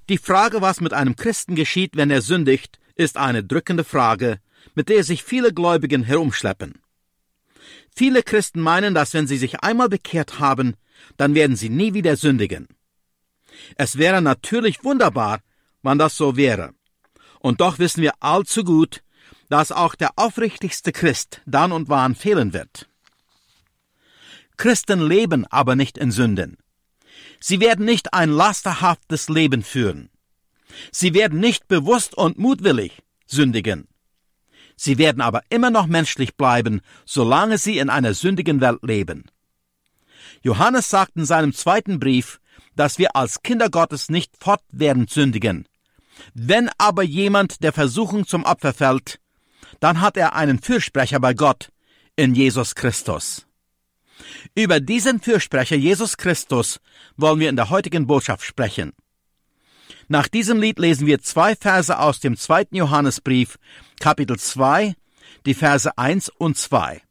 Die Frage, was mit einem Christen geschieht, wenn er sündigt, ist eine drückende Frage, mit der sich viele Gläubigen herumschleppen. Viele Christen meinen, dass wenn sie sich einmal bekehrt haben, dann werden sie nie wieder sündigen. Es wäre natürlich wunderbar, wenn das so wäre. Und doch wissen wir allzu gut, dass auch der aufrichtigste Christ dann und wann fehlen wird. Christen leben aber nicht in Sünden. Sie werden nicht ein lasterhaftes Leben führen. Sie werden nicht bewusst und mutwillig sündigen. Sie werden aber immer noch menschlich bleiben, solange sie in einer sündigen Welt leben. Johannes sagt in seinem 2. Brief, dass wir als Kinder Gottes nicht fortwährend sündigen. Wenn aber jemand der Versuchung zum Opfer fällt, dann hat er einen Fürsprecher bei Gott in Jesus Christus. Über diesen Fürsprecher Jesus Christus wollen wir in der heutigen Botschaft sprechen. Nach diesem Lied lesen wir 2 Verse aus dem 2. Johannesbrief, Kapitel 2, die Verse 1 und 2.